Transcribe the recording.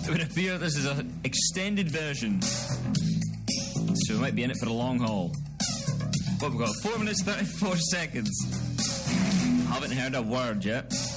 It would appear this is an extended version, so we might be in it for a long haul. What have we got? 4 minutes 34 seconds. Haven't heard a word yet.